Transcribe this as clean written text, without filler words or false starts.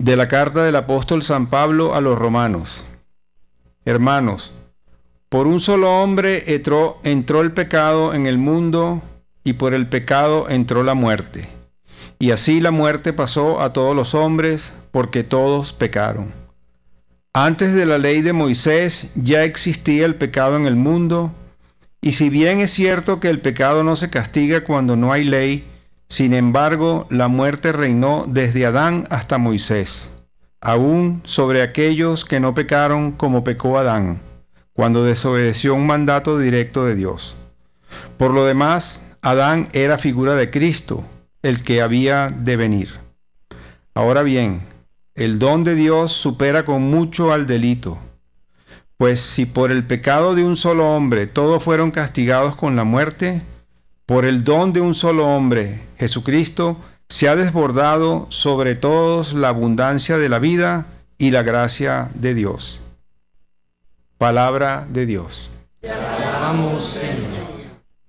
De la carta del apóstol San Pablo a los romanos. Hermanos, por un solo hombre entró el pecado en el mundo, y por el pecado entró la muerte. Y así la muerte pasó a todos los hombres, porque todos pecaron. Antes de la ley de Moisés ya existía el pecado en el mundo, y si bien es cierto que el pecado no se castiga cuando no hay ley, sin embargo, la muerte reinó desde Adán hasta Moisés, aún sobre aquellos que no pecaron como pecó Adán, cuando desobedeció un mandato directo de Dios. Por lo demás, Adán era figura de Cristo, el que había de venir. Ahora bien, el don de Dios supera con mucho al delito, pues si por el pecado de un solo hombre todos fueron castigados con la muerte, por el don de un solo hombre, Jesucristo, se ha desbordado sobre todos la abundancia de la vida y la gracia de Dios. Palabra de Dios. Te alabamos, Señor.